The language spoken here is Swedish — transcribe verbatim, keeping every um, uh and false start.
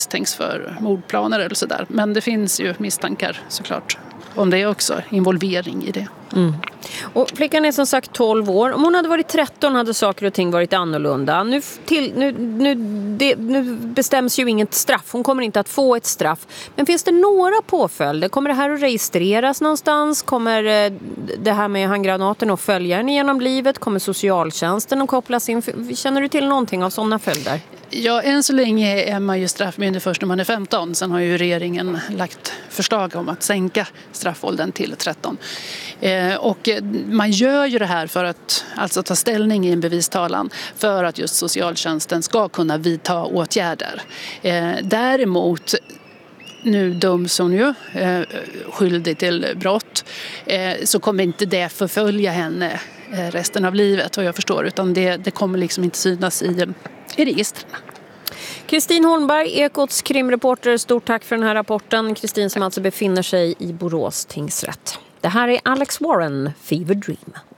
misstänks för mordplaner eller sådär. Men det finns ju misstankar såklart om det också, involvering i det. Mm. Och flickan är som sagt tolv år. Om hon hade varit tretton hade saker och ting varit annorlunda. Nu, till, nu, nu, det, nu bestäms ju inget straff. Hon kommer inte att få ett straff. Men finns det några påföljder? Kommer det här att registreras någonstans? Kommer det här med handgranaten att följa henne genom livet? Kommer socialtjänsten att kopplas in? Känner du till någonting av sådana följder? Ja, än så länge är man ju straffmyndig först när man är femton. Sen har ju regeringen lagt förslag om att sänka straffåldern till tretton. Eh, och man gör ju det här för att alltså ta ställning i en bevistalan för att just socialtjänsten ska kunna vidta åtgärder. Eh, däremot nu döms hon ju eh, skyldig till brott, eh, så kommer inte det förfölja henne eh, resten av livet, vad jag förstår, utan det, det kommer liksom inte synas i, i registren. Kristin Holmberg, Ekots krimreporter, stort tack för den här rapporten. Kristin som alltså befinner sig i Borås tingsrätt. Det här är Alex Warren, Fever Dream.